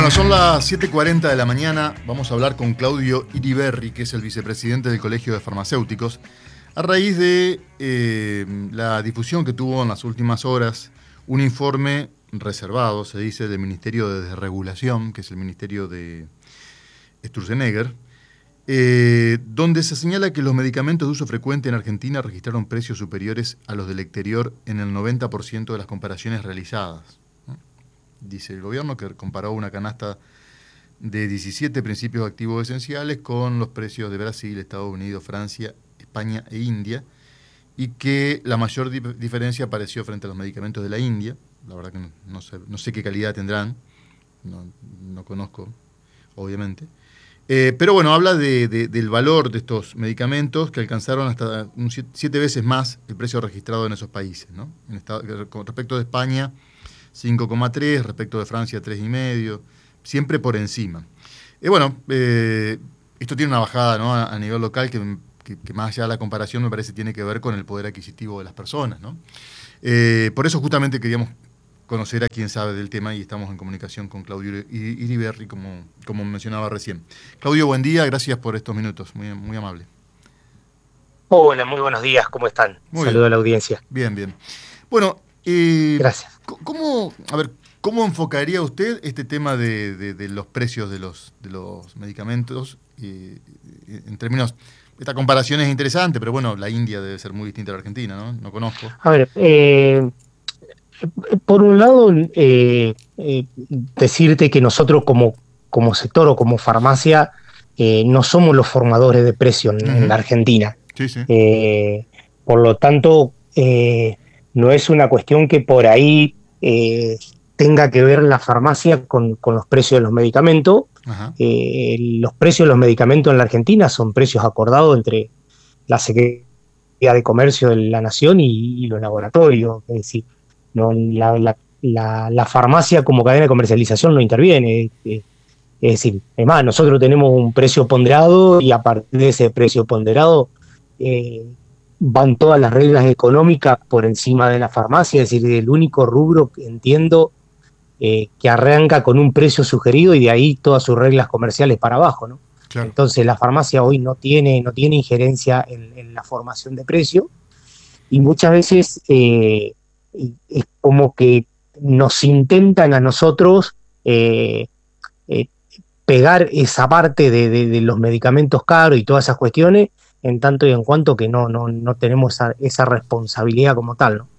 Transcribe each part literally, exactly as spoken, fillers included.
Bueno, son las siete y cuarenta de la mañana. Vamos a hablar con Claudio Iriberri, que es el vicepresidente del Colegio de Farmacéuticos, a raíz de eh, la difusión que tuvo en las últimas horas un informe reservado, se dice, del Ministerio de Desregulación, que es el Ministerio de Sturzenegger, eh, donde se señala que los medicamentos de uso frecuente en Argentina registraron precios superiores a los del exterior en el noventa por ciento de las comparaciones realizadas. Dice el gobierno que comparó una canasta de diecisiete principios activos esenciales con los precios de Brasil, Estados Unidos, Francia, España e India, y que la mayor dif- diferencia apareció frente a los medicamentos de la India. La verdad que no, no sé, no sé qué calidad tendrán, no, no conozco, obviamente. Eh, pero bueno, habla de, de, del valor de estos medicamentos que alcanzaron hasta un siete, siete veces más el precio registrado en esos países, ¿no? En estado, con respecto de España, cinco coma tres, respecto de Francia, tres coma cinco, siempre por encima. Y eh, bueno, eh, esto tiene una bajada, ¿no?, a, a nivel local que, que, que más allá de la comparación me parece tiene que ver con el poder adquisitivo de las personas, ¿no? Eh, por eso justamente queríamos conocer a quien sabe del tema y estamos en comunicación con Claudio Iriberri, como, como mencionaba recién. Claudio, buen día, gracias por estos minutos, muy, muy amable. Hola, muy buenos días, ¿cómo están? Muy Saludo bien, a la audiencia. bien, bien. Bueno, eh, Gracias. ¿cómo, a ver, ¿cómo enfocaría usted este tema de, de, de los precios de los, de los medicamentos? Eh, en términos, esta comparación es interesante, pero bueno, la India debe ser muy distinta a la Argentina, ¿no? No conozco. A ver, eh, por un lado, eh, eh, decirte que nosotros como, como sector o como farmacia eh, no somos los formadores de precio en, en Uh-huh. la Argentina. Sí, sí. Eh, por lo tanto, eh, no es una cuestión que por ahí eh, tenga que ver la farmacia con, con los precios de los medicamentos. Ajá. Eh, los precios de los medicamentos en la Argentina son precios acordados entre la Secretaría de Comercio de la Nación y, y los laboratorios. Es decir, no, la, la, la, la farmacia como cadena de comercialización no interviene. Eh, es decir, es más, nosotros tenemos un precio ponderado y a partir de ese precio ponderado eh, van todas las reglas económicas por encima de la farmacia. Es decir, el único rubro que entiendo eh, que arranca con un precio sugerido y de ahí todas sus reglas comerciales para abajo, ¿no? Claro. Entonces la farmacia hoy no tiene, no tiene injerencia en, en la formación de precio y muchas veces eh, es como que nos intentan a nosotros eh, eh, pegar esa parte de, de, de los medicamentos caros y todas esas cuestiones, en tanto y en cuanto que no, no, no tenemos esa, esa responsabilidad como tal, ¿no?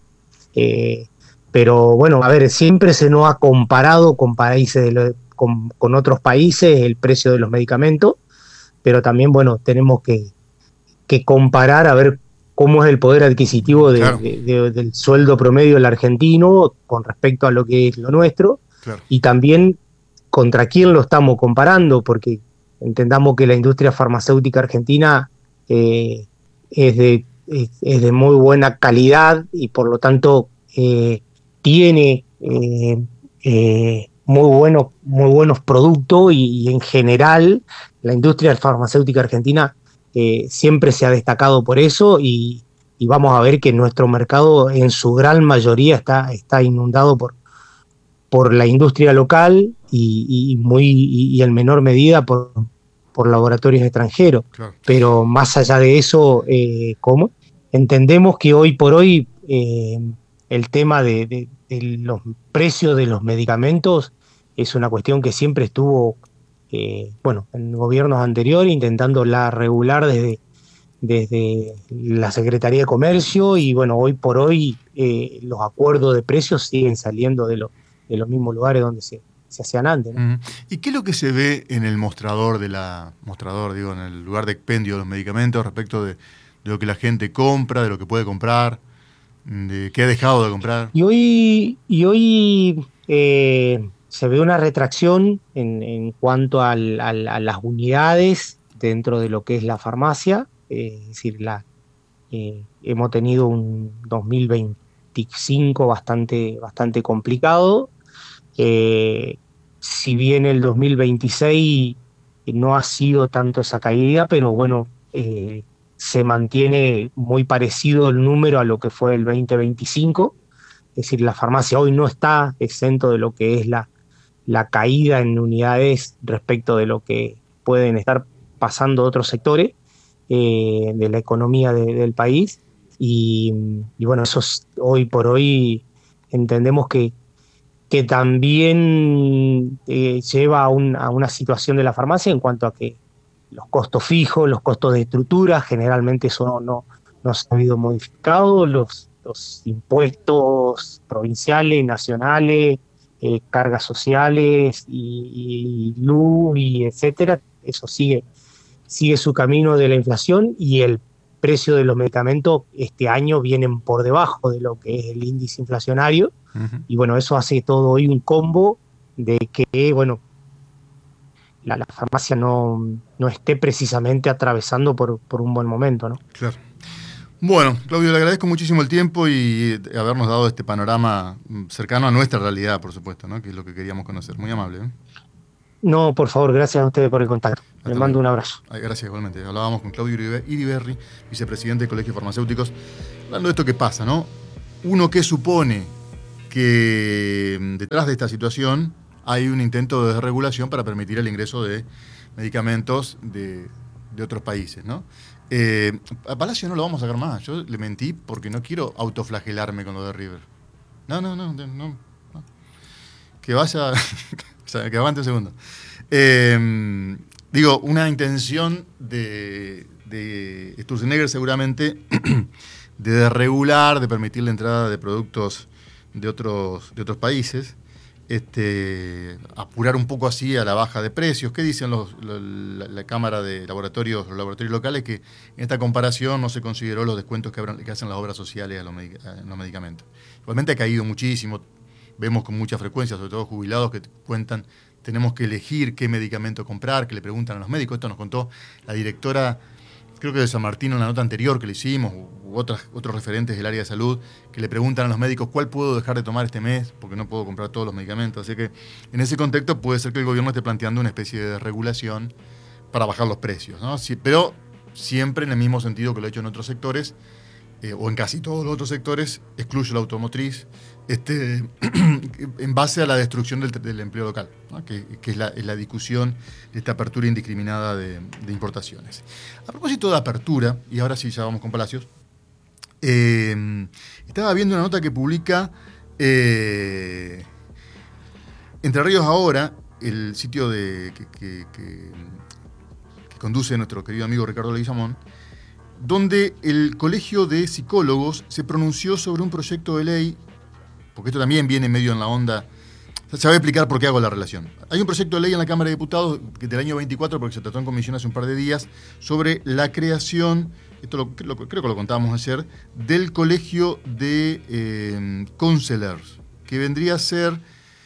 Eh, pero bueno, a ver, siempre se nos ha comparado con países de lo, con, con otros países el precio de los medicamentos, pero también, bueno, tenemos que, que comparar a ver cómo es el poder adquisitivo de, Claro. de, de, del sueldo promedio del argentino con respecto a lo que es lo nuestro, Claro. y también contra quién lo estamos comparando, porque entendamos que la industria farmacéutica argentina eh, es, de, es, es de muy buena calidad y por lo tanto eh, tiene eh, eh, muy, bueno, muy buenos productos y, y en general la industria farmacéutica argentina eh, siempre se ha destacado por eso y, y vamos a ver que nuestro mercado en su gran mayoría está, está inundado por, por la industria local y, y, muy, y, y en menor medida por, por laboratorios extranjeros. Claro. Pero más allá de eso, eh, ¿cómo? Entendemos que hoy por hoy eh, el tema de, de, de los precios de los medicamentos es una cuestión que siempre estuvo, eh, bueno, en gobiernos anteriores intentando la regular desde, desde la Secretaría de Comercio y bueno, hoy por hoy eh, los acuerdos de precios siguen saliendo de, lo, de los mismos lugares donde se, se hacían antes, ¿no? Uh-huh. ¿Y qué es lo que se ve en el mostrador de la mostrador, digo, en el lugar de expendio de los medicamentos respecto de, de lo que la gente compra, de lo que puede comprar, de qué ha dejado de comprar? Y hoy, y hoy eh, se ve una retracción en, en cuanto al, al, a las unidades dentro de lo que es la farmacia, eh, es decir, la, eh, hemos tenido un dos mil veinticinco bastante, bastante complicado. Eh, si bien el dos mil veintiséis no ha sido tanto esa caída, pero bueno, eh, se mantiene muy parecido el número a lo que fue el dos mil veinticinco. Es decir, la farmacia hoy no está exento de lo que es la, la caída en unidades respecto de lo que pueden estar pasando otros sectores eh, de la economía de, del país. Y, y bueno, eso es, hoy por hoy entendemos que, que también eh, lleva a, un, a una situación de la farmacia en cuanto a que los costos fijos, los costos de estructura, generalmente eso no, no, no se ha habido modificado, los, los impuestos provinciales, nacionales, eh, cargas sociales y, y luz y etcétera, eso sigue, sigue su camino de la inflación, y el precio de los medicamentos este año vienen por debajo de lo que es el índice inflacionario. Uh-huh. Y bueno, eso hace todo hoy un combo de que, bueno, la, la farmacia no, no esté precisamente atravesando por, por un buen momento, ¿no? Claro. Bueno, Claudio, le agradezco muchísimo el tiempo y habernos dado este panorama cercano a nuestra realidad, por supuesto, ¿no? Que es lo que queríamos conocer. Muy amable, ¿eh? No, por favor, gracias a ustedes por el contacto. Hasta Les mando luego. Un abrazo. Ay, gracias, igualmente. Hablábamos con Claudio Iriberri, vicepresidente del Colegio de Farmacéuticos, hablando de esto que pasa, ¿no? Uno que supone que detrás de esta situación hay un intento de desregulación para permitir el ingreso de medicamentos de, de otros países, ¿no? Eh, a Palacio no lo vamos a sacar más. Yo le mentí porque no quiero autoflagelarme con lo de River. No, no, no, no. no. Que vaya... o sea, que aguante un segundo. Eh, digo, una intención de, de Sturzenegger seguramente de desregular, de permitir la entrada de productos de otros, de otros países, este, apurar un poco así a la baja de precios. ¿Qué dicen los, los, la, la Cámara de Laboratorios, los laboratorios locales? Que en esta comparación no se consideró los descuentos que, habrán, que hacen las obras sociales a los, a los medicamentos. Igualmente ha caído muchísimo. Vemos con mucha frecuencia, sobre todo jubilados, que cuentan, tenemos que elegir qué medicamento comprar, que le preguntan a los médicos. Esto nos contó la directora, creo que de San Martín, en la nota anterior que le hicimos, u otras, otros referentes del área de salud, que le preguntan a los médicos cuál puedo dejar de tomar este mes, porque no puedo comprar todos los medicamentos. Así que en ese contexto puede ser que el gobierno esté planteando una especie de desregulación para bajar los precios, ¿no? Sí, pero siempre en el mismo sentido que lo ha hecho en otros sectores, eh, o en casi todos los otros sectores, excluyo la automotriz, Este, en base a la destrucción del, del empleo local, ¿no? que, que es, la, es la discusión de esta apertura indiscriminada de, de importaciones. A propósito de apertura, y ahora sí ya vamos con Palacios, eh, estaba viendo una nota que publica eh, Entre Ríos Ahora, el sitio de, que, que, que, que conduce nuestro querido amigo Ricardo Leguizamón, donde el Colegio de Psicólogos se pronunció sobre un proyecto de ley, porque esto también viene medio en la onda. O sea, se va a explicar por qué hago la relación. Hay un proyecto de ley en la Cámara de Diputados del año veinticuatro, porque se trató en comisión hace un par de días, sobre la creación, esto lo, lo, creo que lo contábamos ayer, del Colegio de eh, Counselors, que vendría a ser,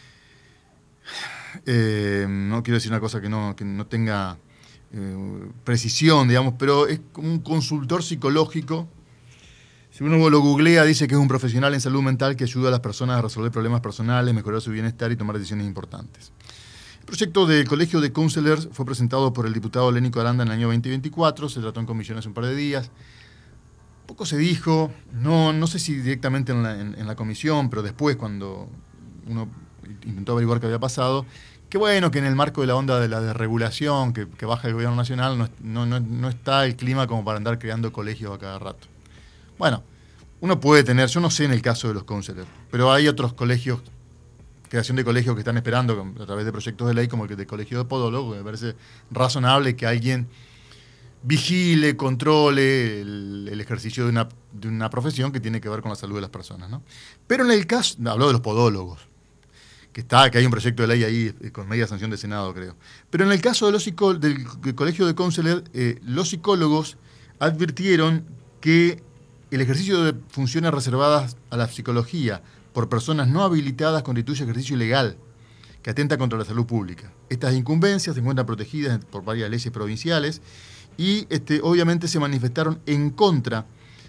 eh, no quiero decir una cosa que no, que no tenga eh, precisión, digamos, pero es como un consultor psicológico. Si uno lo googlea, dice que es un profesional en salud mental que ayuda a las personas a resolver problemas personales, mejorar su bienestar y tomar decisiones importantes. El proyecto del Colegio de Counselors fue presentado por el diputado Lénico Aranda en el año veinte veinticuatro, se trató en comisión hace un par de días. Poco se dijo, no, no sé si directamente en la, en, en la comisión, pero después cuando uno intentó averiguar qué había pasado, qué bueno que en el marco de la onda de la desregulación que, que baja el gobierno nacional no, no, no, no está el clima como para andar creando colegios a cada rato. Bueno, uno puede tener, yo no sé en el caso de los counselors, pero hay otros colegios, creación de colegios que están esperando a través de proyectos de ley como el del Colegio de Podólogos. Me parece razonable que alguien vigile, controle el, el ejercicio de una, de una profesión que tiene que ver con la salud de las personas, ¿no? Pero en el caso, no, hablo de los podólogos, que está, que hay un proyecto de ley ahí con media sanción de Senado, creo. Pero en el caso de los psicó, del, del Colegio de Counselors, eh, los psicólogos advirtieron que el ejercicio de funciones reservadas a la psicología por personas no habilitadas constituye ejercicio ilegal que atenta contra la salud pública. Estas incumbencias se encuentran protegidas por varias leyes provinciales y este, obviamente se manifestaron en contra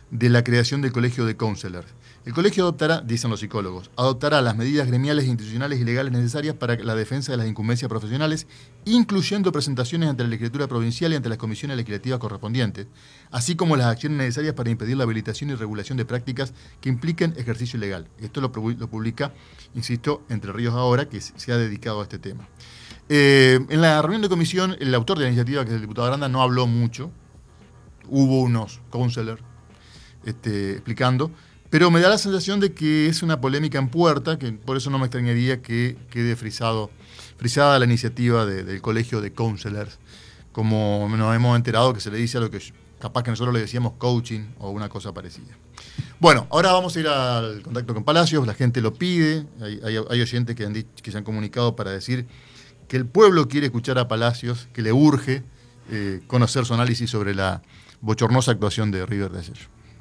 de la creación del Colegio de Counselors. El colegio adoptará, dicen los psicólogos, adoptará las medidas gremiales, institucionales y legales necesarias para la defensa de las incumbencias profesionales, incluyendo presentaciones ante la legislatura provincial y ante las comisiones legislativas correspondientes, así como las acciones necesarias para impedir la habilitación y regulación de prácticas que impliquen ejercicio ilegal. Esto lo, lo publica, insisto, Entre Ríos Ahora, que se ha dedicado a este tema. Eh, en la reunión de comisión, el autor de la iniciativa, que es el diputado Aranda, no habló mucho. Hubo unos counselors este, explicando, pero me da la sensación de que es una polémica en puerta, que por eso no me extrañaría que quede frisado, frisada la iniciativa de, del colegio de counselors, como nos hemos enterado que se le dice a lo que capaz que nosotros le decíamos coaching o una cosa parecida. Bueno, ahora vamos a ir al contacto con Palacios, la gente lo pide, hay, hay, hay oyentes que, han dicho, que se han comunicado para decir que el pueblo quiere escuchar a Palacios, que le urge eh, conocer su análisis sobre la bochornosa actuación de River de ayer.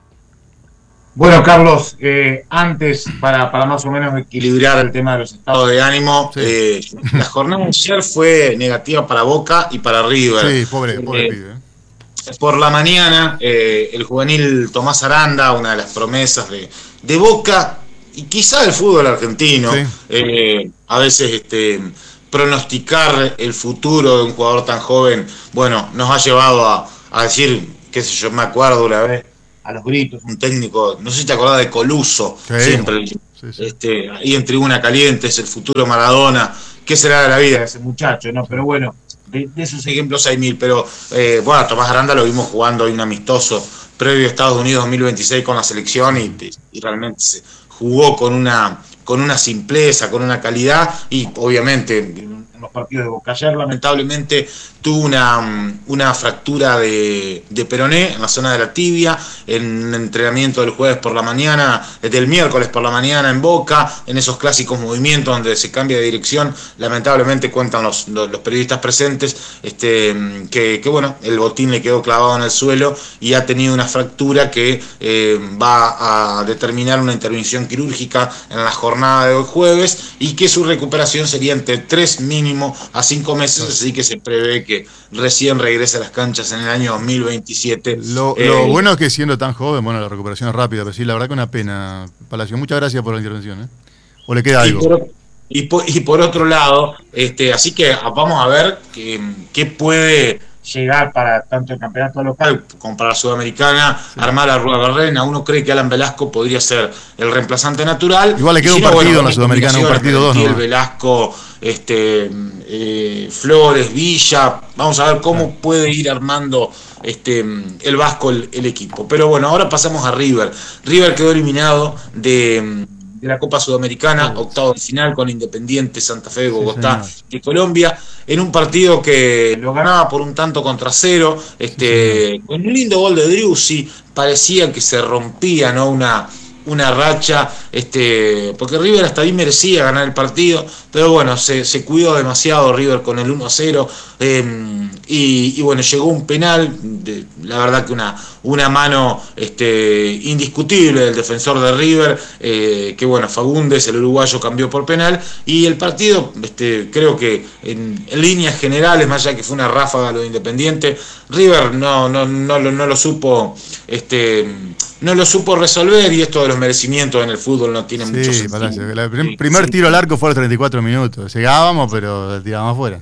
Bueno, Carlos, eh, antes, para, para más o menos equilibrar el tema de los estados de ánimo, sí. eh, la jornada de ayer fue negativa para Boca y para River. Sí, pobre, pobre eh, pibe. Por la mañana, eh, el juvenil Tomás Aranda, una de las promesas de, de Boca, y quizá del fútbol argentino, sí. eh, a veces este, pronosticar el futuro de un jugador tan joven, bueno, nos ha llevado a, a decir, qué sé yo, me acuerdo una vez, a los gritos, un técnico, no sé si te acordás de Coluso, sí, siempre, sí, sí. Este, ahí en Tribuna Caliente, es el futuro Maradona, ¿qué será de la vida de ese muchacho? ¿No? Pero bueno, de, de esos ejemplos hay mil, pero eh, bueno, a Tomás Aranda lo vimos jugando hoy un amistoso previo a Estados Unidos dos mil veintiséis con la selección y, y realmente se jugó con una, con una simpleza, con una calidad y obviamente en los partidos de Boca. Ayer lamentablemente tuvo una, una fractura de, de peroné en la zona de la tibia, en el entrenamiento del jueves por la mañana, del miércoles por la mañana en Boca, en esos clásicos movimientos donde se cambia de dirección, lamentablemente cuentan los, los, los periodistas presentes, este, que, que bueno, el botín le quedó clavado en el suelo y ha tenido una fractura que eh, va a determinar una intervención quirúrgica en la jornada de hoy jueves y que su recuperación sería entre tres mínimo a cinco meses, así que se prevé que recién regrese a las canchas en el año dos mil veintisiete. Lo, eh, lo bueno es que siendo tan joven, bueno, la recuperación es rápida, pero sí, la verdad que una pena, Palacio. Muchas gracias por la intervención, ¿eh? ¿O le queda algo? Y por, y por, y por otro lado, este, así que vamos a ver qué, qué puede llegar para tanto el campeonato local como para la Sudamericana, sí. Armar a Rúa Barrena. Uno cree que Alan Velasco podría ser el reemplazante natural. Igual le queda un no, partido bueno, en la Sudamericana, un partido dos, ¿no? El Velasco, este, eh, Flores, Villa. Vamos a ver cómo sí. puede ir armando este, el Vasco el, el equipo. Pero bueno, ahora pasamos a River. River quedó eliminado de... de la Copa Sudamericana, oh. octavo de final con Independiente, Santa Fe, Bogotá sí, y Colombia, en un partido que lo ganaba por un tanto contra cero, este, sí, con un lindo gol de Driussi, parecía que se rompía, ¿no? una, una racha, este, porque River hasta ahí merecía ganar el partido, pero bueno, se, se cuidó demasiado River con el uno a cero, eh, y, y bueno, llegó un penal, de, la verdad que una, una mano este, indiscutible del defensor de River, eh, que bueno, Fagundes, el uruguayo, cambió por penal, y el partido, este, creo que en, en líneas generales, más allá que fue una ráfaga lo de Independiente, River no, no, no, no, no lo supo, este, no lo supo resolver, y esto de los merecimientos en el fútbol no tiene sí, mucho sentido. Palacio, el prim, primer sí. tiro al arco fue a los treinta y cuatro minutos, llegábamos pero tirábamos afuera.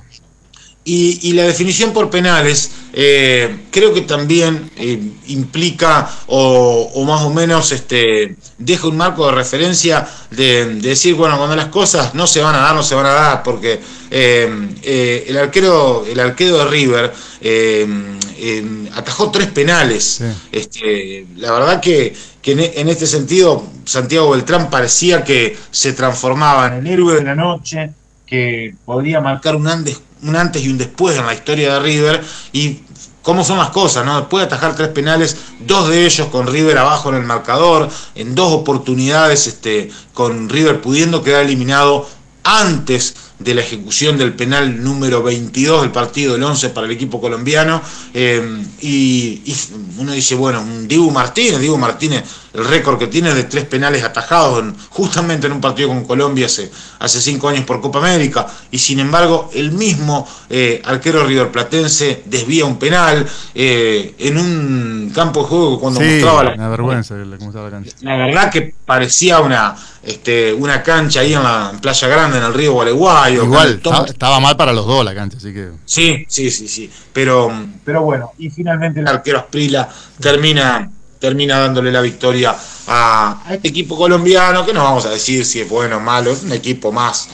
Y, y la definición por penales eh, creo que también eh, implica o, o más o menos este, deja un marco de referencia de, de decir, bueno, cuando las cosas no se van a dar, no se van a dar, porque eh, eh, el arquero el arquero de River eh, eh, atajó tres penales. Sí. Este, la verdad que, que en, en este sentido Santiago Beltrán parecía que se transformaba en el héroe de la noche, que podría marcar un antes, un antes y un después en la historia de River, y cómo son las cosas, ¿no? Después de atajar tres penales, dos de ellos con River abajo en el marcador, en dos oportunidades este, con River pudiendo quedar eliminado antes de la ejecución del penal número veintidós del partido del once para el equipo colombiano, eh, y, y uno dice, bueno, un Dibu Martínez, Dibu Martínez, el récord que tiene de tres penales atajados en, justamente en un partido con Colombia hace, hace cinco años por Copa América, y sin embargo el mismo eh, arquero riverplatense desvía un penal eh, en un campo de juego cuando sí, mostraba la, una vergüenza cómo estaba la cancha. La verdad que parecía una, este, una cancha ahí en la en Playa Grande, en el río Gualeguay. Igual, estaba, estaba mal para los dos la cancha, así que... Sí, sí, sí, sí. Pero, pero bueno, y finalmente el arquero Asprilla termina, termina dándole la victoria a, a este equipo colombiano, que no vamos a decir si es bueno o malo, es un equipo más.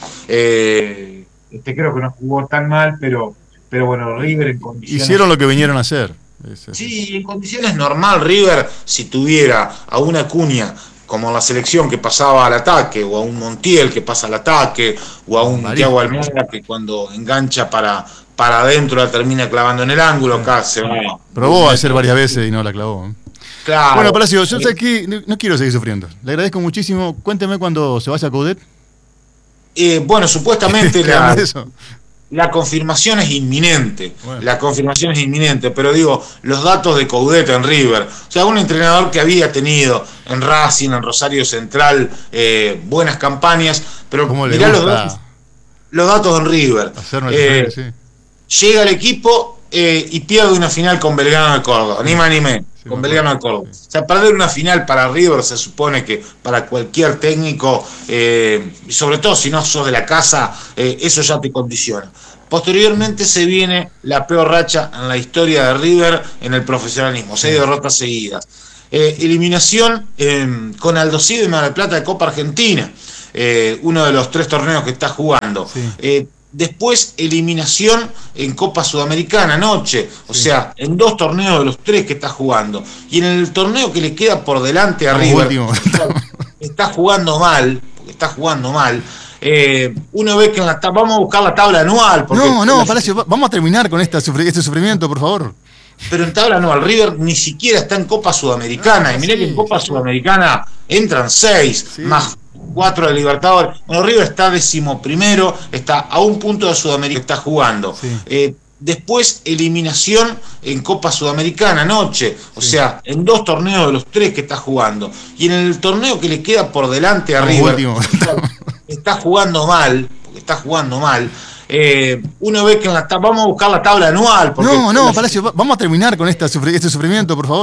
Eh, este creo que no jugó tan mal, pero, pero bueno, River en condiciones... Hicieron lo que vinieron a hacer. Sí, en condiciones normal, River, si tuviera a una Acuña como la selección que pasaba al ataque, o a un Montiel que pasa al ataque, o a un Thiago Almada que cuando engancha para, para adentro la termina clavando en el ángulo, acá se va. Probó a hacer varias veces y no la clavó. Claro. Bueno, Palacio, yo sé aquí, no quiero seguir sufriendo. Le agradezco muchísimo. Cuénteme cuándo se vaya a Coudet. Eh, bueno, supuestamente la, la confirmación es inminente. Bueno. La confirmación es inminente, pero digo, los datos de Coudet en River. O sea, un entrenador que había tenido en Racing, en Rosario Central, eh, buenas campañas, pero mirá los datos, los datos en River. Eh, sí. Llega al equipo eh, y pierde una final con Belgrano de Córdoba, sí. ni más ni menos. Sí, con Belgrano de Córdoba. Sí. O sea, perder una final para River se supone que para cualquier técnico, eh, y sobre todo si no sos de la casa, eh, eso ya te condiciona. Posteriormente se viene la peor racha en la historia de River en el profesionalismo, seis derrotas seguidas. Eh, eliminación eh, con Aldo Civi y Mar del Plata de Copa Argentina, eh, uno de los tres torneos que está jugando. Sí. Eh, Después, eliminación en Copa Sudamericana anoche, o sí. sea, en dos torneos de los tres que está jugando. Y en el torneo que le queda por delante a River, está, está jugando mal, porque está jugando mal. Eh, uno ve que en la tabla, vamos a buscar la tabla anual. Porque no, no, la, Palacio, vamos a terminar con esta, este sufrimiento, por favor. Pero en tabla anual, River ni siquiera está en Copa Sudamericana. Ah, y mirá sí, que en Copa sí, Sudamericana entran seis, sí. más cuatro de Libertadores. Bueno, River está decimoprimero, está a un punto de Sudamérica, está jugando. Sí. Eh, después, eliminación en Copa Sudamericana anoche, o sí. sea, en dos torneos de los tres que está jugando. Y en el torneo que le queda por delante a no, River, está, está jugando mal, porque está jugando mal. Eh, uno ve que en la tabla, vamos a buscar la tabla anual. Porque no, no, la, Palacio, vamos a terminar con esta, este sufrimiento, por favor.